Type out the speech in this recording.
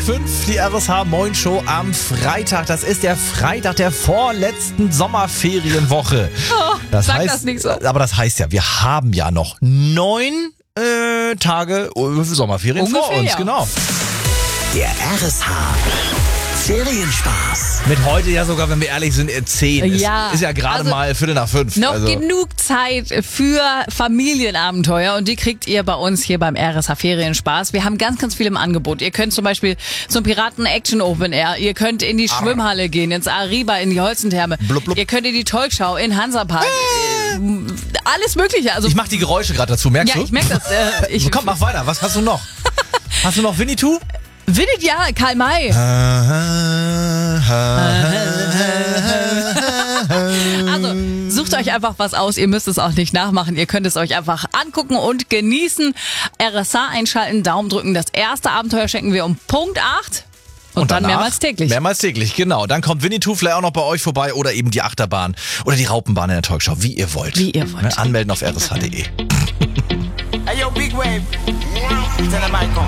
5, die RSH Moin Show am Freitag. Das ist der Freitag der vorletzten Sommerferienwoche. Das heißt nicht so. Aber das heißt ja, wir haben ja noch 9 Tage Sommerferien vor uns. Ja. Genau. Der RSH Ferienspaß. Mit heute ja sogar, wenn wir ehrlich sind, 10. Ja, Ist ja gerade also mal 4:45. Noch genug Zeit für Familienabenteuer und die kriegt ihr bei uns hier beim RSH Ferienspaß. Wir haben ganz, ganz viel im Angebot. Ihr könnt zum Beispiel zum Piraten Action Open Air, ihr könnt in die Schwimmhalle gehen, ins Ariba, in die Holzentherme. Blub, blub. Ihr könnt in die Talkshow, in Hansapark. Alles Mögliche. Also, Ich mach die Geräusche gerade dazu, merkst du? ich merke das. Komm, mach weiter. Was hast du noch? Hast du noch Winnetou? Winnet ja, Karl May. Also, sucht euch einfach was aus. Ihr müsst es auch nicht nachmachen. Ihr könnt es euch einfach angucken und genießen. RSH einschalten, Daumen drücken. Das erste Abenteuer schenken wir um Punkt 8. Und dann danach mehrmals täglich. Mehrmals täglich, genau. Dann kommt Winnetou vielleicht auch noch bei euch vorbei oder eben die Achterbahn oder die Raupenbahn in der Talkshow, wie ihr wollt. Wie ihr wollt. Anmelden auf rsh.de. Hey yo, Big Wave. Tell them I come.